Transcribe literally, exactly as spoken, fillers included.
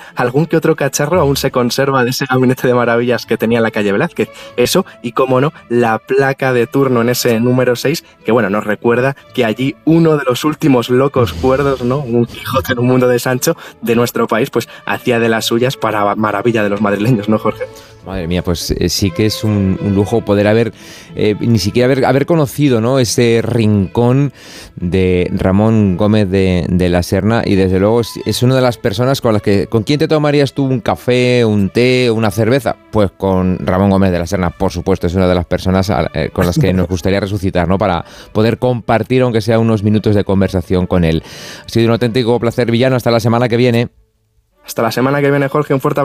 algún que otro cacharro aún se conserva de ese gabinete de maravillas que tenía en la calle Velázquez. Eso, y cómo no, la placa de turno en ese número seis, que bueno, nos recuerda que allí uno de los últimos locos cuerdos, ¿no? Un Quijote en un mundo de Sancho de nuestro país, pues hacía de las suyas para maravilla de los madrileños, ¿no, Jorge? Madre mía, pues eh, sí que es un, un lujo poder haber, eh, ni siquiera haber, haber conocido, ¿no?, ese rincón de Ramón Gómez de, de la Serna, y desde luego es, es una de las personas con las que, ¿con quién te tomarías tú un café, un té, una cerveza? Pues con Ramón Gómez de la Serna, por supuesto, es una de las personas eh, con las que nos gustaría resucitar, ¿no?, para poder compartir, aunque sea unos minutos de conversación con él. Ha sido un auténtico placer, Villano, hasta la semana que viene. Hasta la semana que viene, Jorge, un fuerte